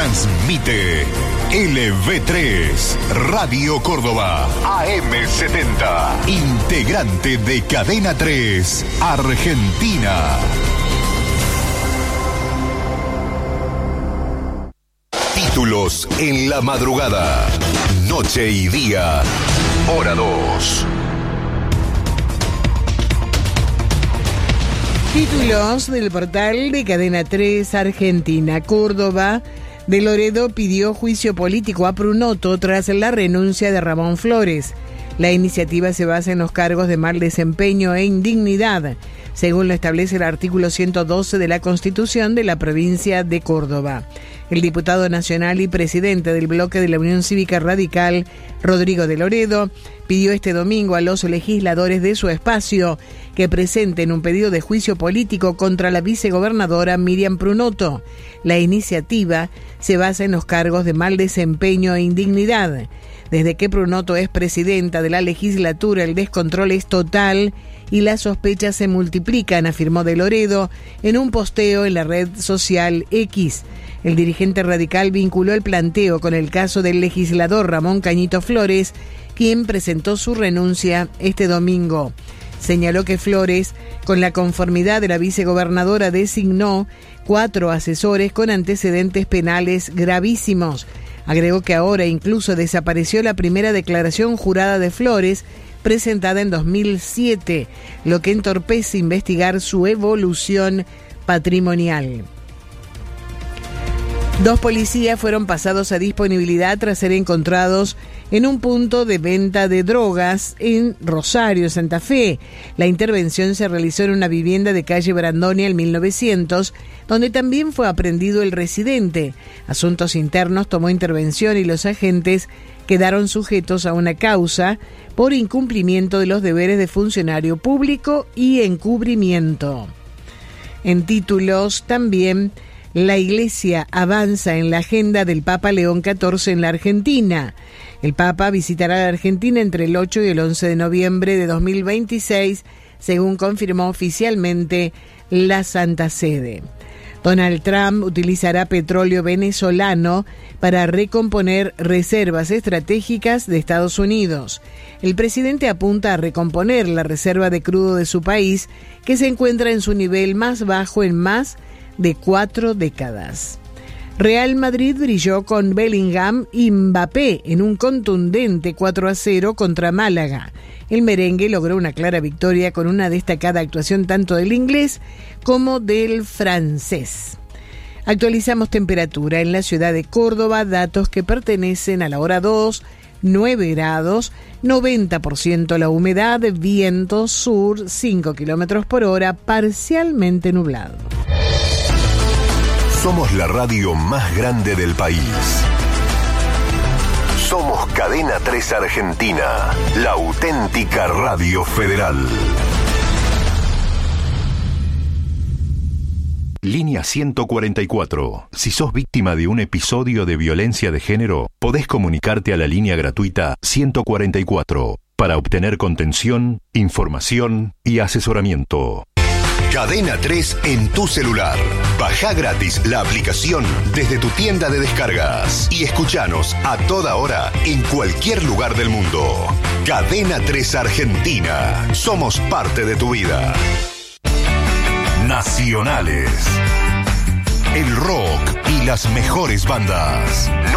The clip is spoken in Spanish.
Transmite LV3, Radio Córdoba, AM70, integrante de Cadena 3, Argentina. Títulos en la madrugada, noche y día, hora 2. Títulos del portal de Cadena 3 Argentina. Córdoba de Loredo pidió juicio político a Prunoto tras la renuncia de Ramón Flores. La iniciativa se basa en los cargos de mal desempeño e indignidad, según lo establece el artículo 112 de la Constitución de la provincia de Córdoba. El diputado nacional y presidente del bloque de la Unión Cívica Radical, Rodrigo de Loredo, pidió este domingo a los legisladores de su espacio que presenten un pedido de juicio político contra la vicegobernadora Miriam Prunoto. La iniciativa se basa en los cargos de mal desempeño e indignidad. Desde que Prunoto es presidenta de la legislatura, el descontrol es total y las sospechas se multiplican, afirmó de Loredo en un posteo en la red social X. El dirigente radical vinculó el planteo con el caso del legislador Ramón Cañito Flores, quien presentó su renuncia este domingo. Señaló que Flores, con la conformidad de la vicegobernadora, designó 4 asesores con antecedentes penales gravísimos. Agregó que ahora incluso desapareció la primera declaración jurada de Flores, presentada en 2007, lo que entorpece investigar su evolución patrimonial. 2 policías fueron pasados a disponibilidad tras ser encontrados en un punto de venta de drogas en Rosario, Santa Fe. La intervención se realizó en una vivienda de calle Brandonia en 1900, donde también fue aprehendido el residente. Asuntos Internos tomó intervención y los agentes quedaron sujetos a una causa por incumplimiento de los deberes de funcionario público y encubrimiento. En títulos también, la Iglesia avanza en la agenda del Papa León XIV en la Argentina. El Papa visitará la Argentina entre el 8 y el 11 de noviembre de 2026, según confirmó oficialmente la Santa Sede. Donald Trump utilizará petróleo venezolano para recomponer reservas estratégicas de Estados Unidos. El presidente apunta a recomponer la reserva de crudo de su país, que se encuentra en su nivel más bajo en más de 4 décadas. Real Madrid brilló con Bellingham y Mbappé en un contundente 4-0 contra Málaga. El merengue logró una clara victoria con una destacada actuación tanto del inglés como del francés. Actualizamos temperatura en la ciudad de Córdoba, datos que pertenecen a la hora 2, 9 grados, 90% la humedad, viento sur 5 kilómetros por hora, parcialmente nublado. Somos la radio más grande del país. Somos Cadena 3 Argentina, la auténtica radio federal. Línea 144. Si sos víctima de un episodio de violencia de género, podés comunicarte a la línea gratuita 144 para obtener contención, información y asesoramiento. Cadena 3 en tu celular. Bajá gratis la aplicación desde tu tienda de descargas y escuchanos a toda hora en cualquier lugar del mundo. Cadena 3 Argentina. Somos parte de tu vida. Nacionales. El rock y las mejores bandas.